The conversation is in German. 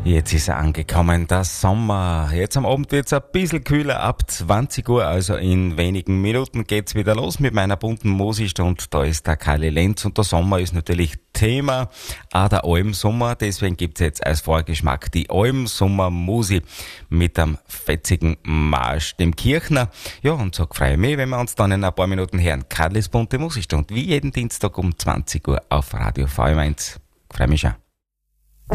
Jetzt ist er angekommen, der Sommer. Jetzt am Abend wird's ein bisschen kühler, ab 20 Uhr, also in wenigen Minuten geht's wieder los mit meiner bunten Musikstund. Da ist der Kali Lenz und der Sommer ist natürlich Thema, auch der Almsommer. Deswegen gibt's jetzt als Vorgeschmack die Almsommer-Musik mit einem fetzigen Marsch, dem Kirchner. Ja, und so freue ich mich, wenn wir uns dann in ein paar Minuten hören. Kalis bunte Musikstund, wie jeden Dienstag um 20 Uhr auf Radio VM1. Freue mich schon.